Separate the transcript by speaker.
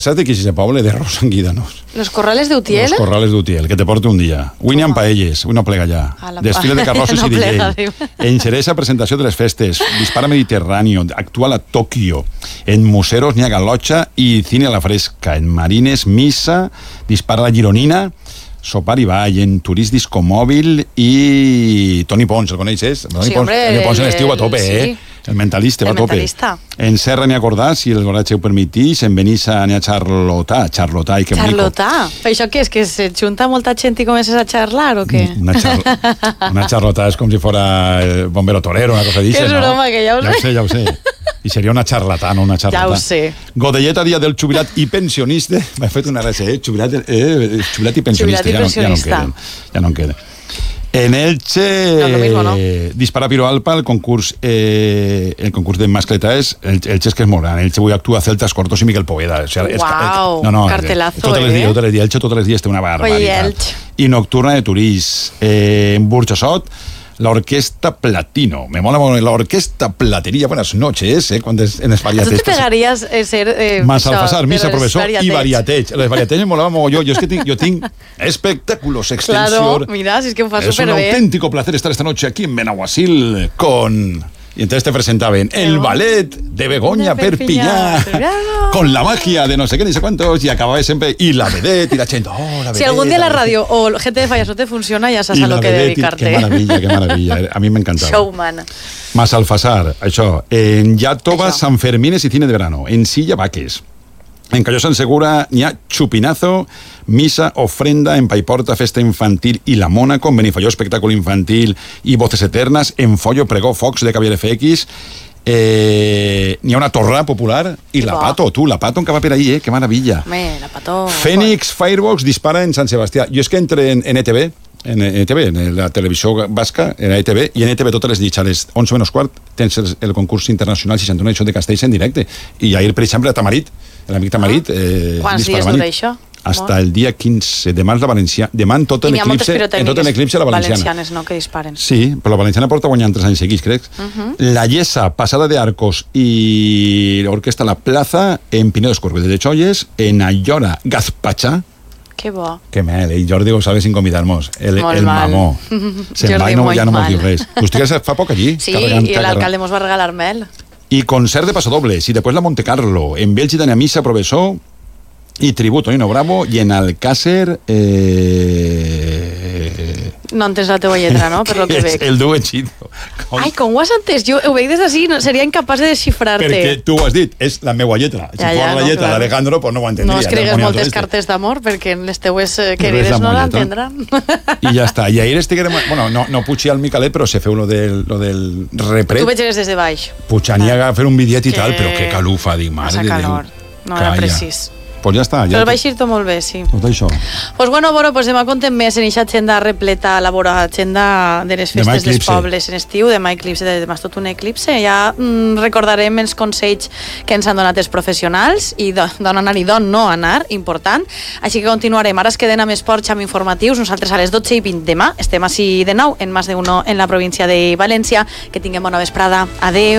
Speaker 1: Saps de qui és aquest poble? De Rosanguídanos.
Speaker 2: Los Corrales de Utiel?
Speaker 1: Los Corrales de Utiel, que te porto un dia. William Paelles, no plega allà. Desfile de carrosses
Speaker 2: no
Speaker 1: i
Speaker 2: plega,
Speaker 1: DJ. Enxeresa presentació de les festes. Dispara Mediterráneo, actual a Tòquio. En Museros n'hi ha Galotxa i Cine a la Fresca. En Marines, Missa, Dispara la Gironina, Sopar i Ball, en Turist Discomòbil i Toni Pons, el coneixes?
Speaker 2: Sí, hombre.
Speaker 1: Toni Pons en l'estiu va a tope,
Speaker 2: sí.
Speaker 1: El mentalista va a tope. En Serra n'hi ha Cordà, si el horatge ho permetís, en Benissa n'hi ha Charlotà, i que bonico.
Speaker 2: Charlotà? Per això què és? Que se junta molta gent i comences a xarlar o què?
Speaker 1: Una Charlotà és com si fora el bombero torero, una cosa d'això,
Speaker 2: Que és broma, que ja ho sé.
Speaker 1: Ja ho sé. I seria una xarlatà, no una xarlatà.
Speaker 2: Ja ho sé.
Speaker 1: Godelleta, dia del jubilat i pensionista. M'ha fet una gràcia, jubilat i pensionista. Ja no en queden. En Elche,
Speaker 2: no.
Speaker 1: Dispara Piro Alpa, el concurs de mascletaes, Elche és que és molt gran. Elche avui actua Celtas Cortos i Miquel Poveda.
Speaker 2: Uau, cartelazo,
Speaker 1: Totes les dies, Elche totes les dies té una barbaritat. I Nocturna de Turís. En Burxassot, l'Orquesta Platino. Me mola molt l'Orquesta Platería. Buenas noches, cuando en els variatets.
Speaker 2: Tu te pegaries ser...
Speaker 1: Masalfasar, missa, professor i variatets. Les variatets me molava mogolló. Jo tinc espectáculos, extensión.
Speaker 2: Claro, mira, si es que ho fa
Speaker 1: superbé.
Speaker 2: Es un
Speaker 1: auténtico placer estar esta noche aquí en Benaguasil con... Y entonces te presentaban el ballet de Begoña Perpiñá, con la magia de no sé qué ni sé cuántos, y acababa siempre, y la vedette, y la gente, la
Speaker 2: si algún día la radio o gente de Fallas no te funciona, ya sabes a lo que dedicarte.
Speaker 1: Qué maravilla, a mí me encantaba.
Speaker 2: Showman.
Speaker 1: Masalfasar, això. En Yàtova, San Fermines y cine de verano. En Silla, Vaques. En Calló Sant Segura n'hi ha Chupinazo, Missa, Ofrenda, en Paiporta, Festa Infantil i la Mónaco, en Benifalló, Espectáculo Infantil i Voces Eternas, en Follo, Pregó, Fox, de Caviar FX, n'hi ha una torra popular i la Pato, la Pato en que va per ahí, que maravilla.
Speaker 2: La Pato.
Speaker 1: Fènix, Firebox, Dispara en Sant Sebastià. Jo és que entre en ETV, en la televisió basca, en ETV, i en ETV totes les nits a les 11 menys quart tens el concurs internacional 61 edició de Castells en directe. I ahir, per exemple, a Tamarit, l'amic Tamarit...
Speaker 2: Quants dies dura això?
Speaker 1: Hasta el dia 15. Demà és la Valenciana. Demà en tot l'eclipse la Valenciana.
Speaker 2: Valencianes, no?, que disparen.
Speaker 1: Sí, però la Valenciana porta guanyant 3 anys seguits, crec. La Llesa, Passada de Arcos i l'Orquestra La Plaza en Pinedo Escorpio de Cholles, en Ayora, Gazpacha.
Speaker 2: Que bo.
Speaker 1: Que mel, i Jordi ho sabe sin convidar-nos. El mamó. Se'n va i ja no mos diu res. Vostè fa poc allí.
Speaker 2: Sí, i l'alcalde mos va regalar mel.
Speaker 1: I concert de pasodobles, i després la Monte Carlo, en Bèlgida n'hi ha Missa, Professor, i Tributo, Nino Bravo, i en Alcácer...
Speaker 2: No entens la teva lletra, no? Per lo que veig.
Speaker 1: El duetxito.
Speaker 2: Ai, com ho has entès? Jo ho veig des d'ací, seria incapaç de desxifrar-te.
Speaker 1: Perquè tu ho has dit, és la meua lletra. Si fos la lletra d'Alejandro, pues no ho entendria.
Speaker 2: No escrigues moltes cartes d'amor, perquè les teues querides no l'entendran.
Speaker 1: I ja està. I ahir estiguem... Bueno, no puig al Micalet, però se feu lo del repret.
Speaker 2: Tu veig des de baix.
Speaker 1: Puigania a fer un bidet i tal, però que calufa, dic, mare de Déu.
Speaker 2: Massa calor. No era precís.
Speaker 1: Pues ja està.
Speaker 2: Però va eixir tot molt bé, sí.
Speaker 1: Tot això.
Speaker 2: Pues bueno, demà contem més en aquesta agenda repleta, agenda de les festes dels pobles en estiu, demà eclipse, demà és tot un eclipse. Ja recordarem els consells que ens han donat els professionals i d'on anar i d'on no anar, important. Així que continuarem. Ara es queden amb esports, amb informatius. Nosaltres a les 12:20 demà estem així de nou en Más de Uno en la província de València. Que tinguem bona vesprada. Adeu.